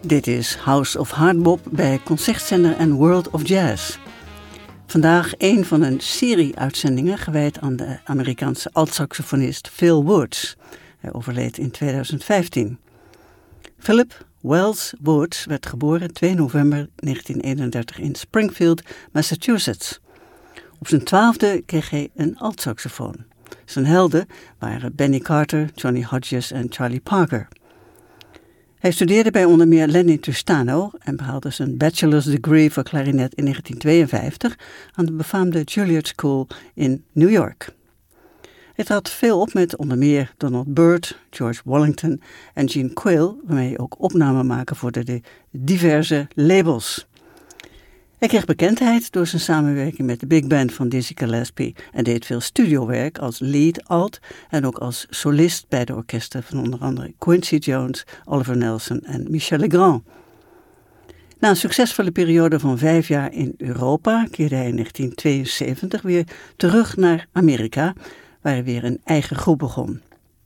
Dit is House of Hardbop bij Concertzender en World of Jazz. Vandaag een van een serie uitzendingen gewijd aan de Amerikaanse altsaxofonist Phil Woods. Hij overleed in 2015. Philip Wells Woods werd geboren 2 november 1931 in Springfield, Massachusetts. Op zijn 12e kreeg hij een altsaxofoon. Zijn helden waren Benny Carter, Johnny Hodges en Charlie Parker. Hij studeerde bij onder meer Lenny Tristano en behaalde zijn bachelor's degree voor klarinet in 1952 aan de befaamde Juilliard School in New York. Hij trad veel op met onder meer Donald Byrd, George Wallington en Gene Quill, waarmee hij ook opnamen maakte voor de diverse labels. Hij kreeg bekendheid door zijn samenwerking met de big band van Dizzy Gillespie en deed veel studiowerk als lead alt en ook als solist bij de orkesten van onder andere Quincy Jones, Oliver Nelson en Michel Legrand. Na een succesvolle periode van 5 jaar in Europa keerde hij in 1972 weer terug naar Amerika, waar hij weer een eigen groep begon.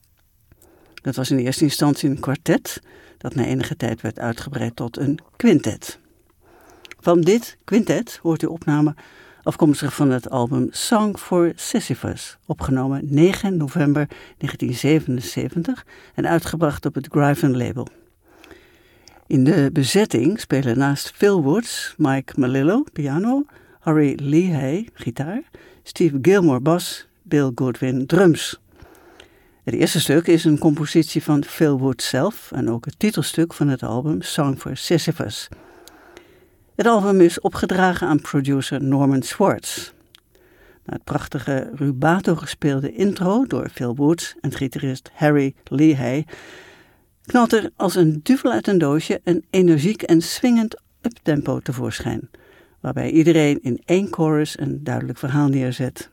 Dat was in eerste instantie een kwartet, dat na enige tijd werd uitgebreid tot een quintet. Van dit quintet hoort u opname afkomstig van het album Song for Sisyphus, opgenomen 9 november 1977 en uitgebracht op het Gryphon label. In de bezetting spelen naast Phil Woods, Mike Melillo, piano, Harry Lehey, gitaar, Steve Gilmore, bas, Bill Goodwin, drums. Het eerste stuk is een compositie van Phil Woods zelf en ook het titelstuk van het album Song for Sisyphus. Het album is opgedragen aan producer Norman Schwartz. Na het prachtige rubato gespeelde intro door Phil Woods en gitarist Harry Lehey knalt er als een duvel uit een doosje een energiek en swingend uptempo tevoorschijn, waarbij iedereen in één chorus een duidelijk verhaal neerzet.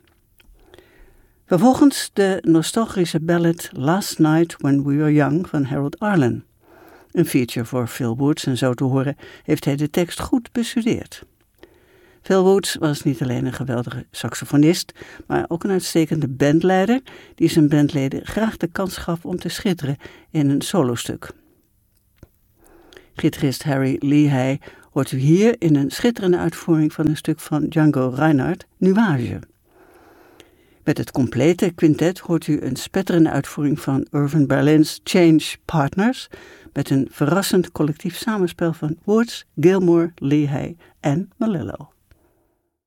Vervolgens de nostalgische ballad Last Night When We Were Young van Harold Arlen. Een feature voor Phil Woods en zo te horen heeft hij de tekst goed bestudeerd. Phil Woods was niet alleen een geweldige saxofonist, maar ook een uitstekende bandleider die zijn bandleden graag de kans gaf om te schitteren in een solostuk. Gitarist Harry Lehey hoort u hier in een schitterende uitvoering van een stuk van Django Reinhardt, Nuage. Met het complete quintet hoort u een spetterende uitvoering van Irving Berlin's Change Partners met een verrassend collectief samenspel van Woods, Gilmore, Lehey en Melillo.